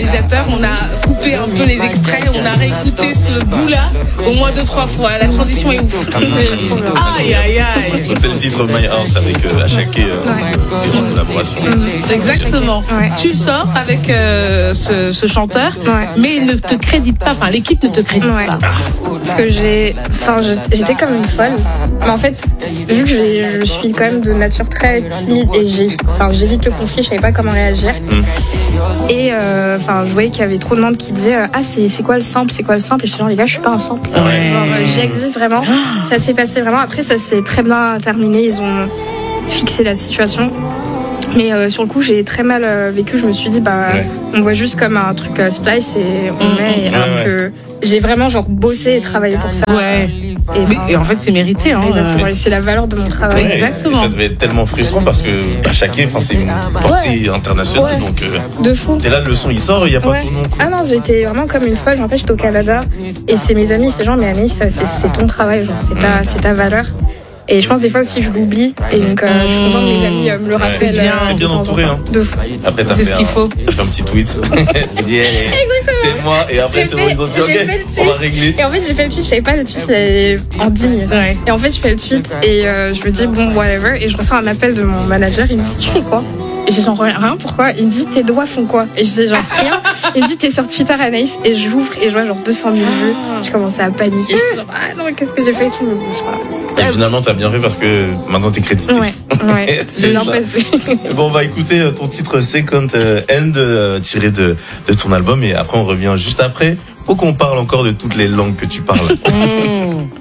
réalisateur, on a coupé un peu les extraits, on a réécouté ce bout-là au moins 2-3 fois. La transition est ouf. Aïe, aïe, aïe. Donc c'est le titre My Heart avec Ashake en collaboration. Exactement. Ouais. Tu le sors avec ce chanteur, mais il ne te crédite pas, enfin l'équipe ne te crédite pas. Parce que j'étais comme une folle. Mais en fait, vu que je suis quand même de nature très timide et j'évite le conflit, je savais pas comment réagir. Et je voyais qu'il y avait trop de monde qui disait c'est quoi le sample, c'est quoi le sample, et je suis genre les gars, je suis pas un sample. J'existe vraiment. Ça s'est passé vraiment. Après, ça s'est très bien terminé. Ils ont fixé la situation. Mais sur le coup, j'ai très mal vécu. Je me suis dit, on voit juste comme un truc Splice et on met. Alors que j'ai vraiment bossé et travaillé pour ça. Ouais. Et en fait, c'est mérité. Hein. Exactement. C'est la valeur de mon travail. Ouais, exactement. Et ça devait être tellement frustrant parce que Ashake, c'est une portée internationale. Donc, de fou. T'es là, le son il sort, il n'y a pas ton nom. Ah non, j'étais vraiment comme une folle. En fait, j'étais au Canada et c'est mes amis, c'est genre, mais Anaïs, c'est ton travail, c'est ta valeur. Et je pense des fois aussi je l'oublie. Et donc je suis contente que mes amis me le rappellent. T'es bien entouré, hein. De fou. Après t'as fait un petit tweet. Tu dis c'est moi, et après c'est bon, ils ont dit ok, on va régler. Et en fait j'ai fait le tweet, je savais pas le tweet en 10 minutes. Et en fait je fais le tweet et je me dis bon whatever, et je reçois un appel de mon manager, il me dit tu fais quoi? Et j'ai genre rien, pourquoi? Il me dit tes doigts font quoi? Et je dis genre rien. Il me dit t'es sur Twitter Anaïs, et j'ouvre et je vois genre 200 000 vues. Je commençais à paniquer. Je suis genre non, qu'est-ce que j'ai fait et tout, mais bon, c'est pas grave. Et finalement t'as bien fait parce que maintenant t'es crédité. Ouais, c'est bien passé. Bon, on va écouter ton titre Second End tiré de ton album, et après on revient juste après pour qu'on parle encore de toutes les langues que tu parles.